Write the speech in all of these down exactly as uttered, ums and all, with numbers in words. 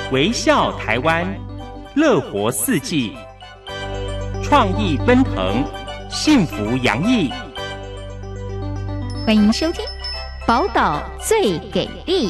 微笑台湾，乐活四季，创意奔腾，幸福洋溢。 欢迎收听宝岛最给力。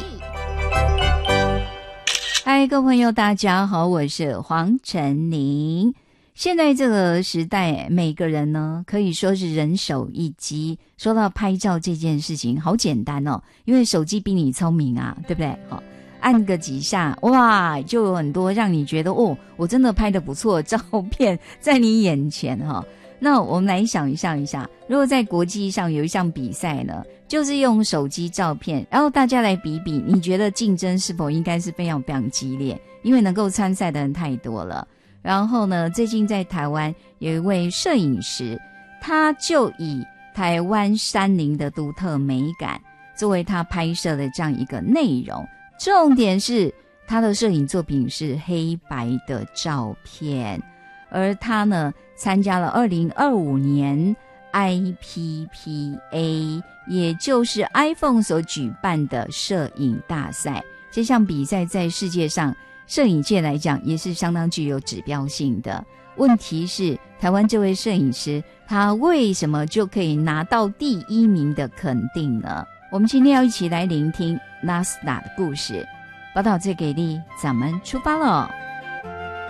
嗨，各位朋友大家好，我是黄晨宁。现在这个时代，每个人呢可以说是人手一机。说到拍照这件事情好简单哦，因为手机比你聪明啊，对不对？好，按个几下，哇，就有很多让你觉得哦，我真的拍得不错照片在你眼前哈、哦。那我们来想象一下，如果在国际上有一项比赛呢，就是用手机照片，然后大家来比比，你觉得竞争是否应该是非常非常激烈？因为能够参赛的人太多了。然后呢，最近在台湾有一位摄影师，他就以台湾山林的独特美感作为他拍摄的这样一个内容。重点是他的摄影作品是黑白的照片，而他呢参加了二零二五年 I P P A， 也就是 iPhone 所举办的摄影大赛。这项比赛在世界上摄影界来讲也是相当具有指标性的。问题是台湾这位摄影师他为什么就可以拿到第一名的肯定呢？我们今天要一起来聆听 Nasda 的故事。宝岛最给力，咱们出发了。